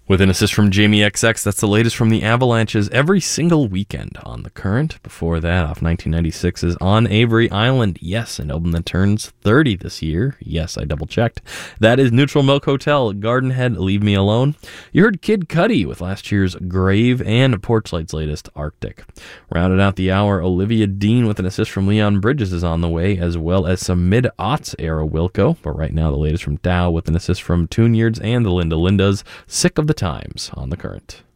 With an assist from Jamie XX, that's the latest from the Avalanches every single weekend on The Current. Before that, off 1996's On Avery Island. Yes, an album that turns 30 this year. Yes, I double-checked. That is Neutral Milk Hotel, Gardenhead, Leave Me Alone. You heard Kid Cudi with last year's Grave and Porchlight's latest Arctic. Rounded out the hour, Olivia Dean with an assist from Leon Bridges is on the way, as well as some mid-aughts era Wilco. But right now, the latest from Dow with an assist from Tune Yeards and the Linda Lindas, Sick of the Times on The Current.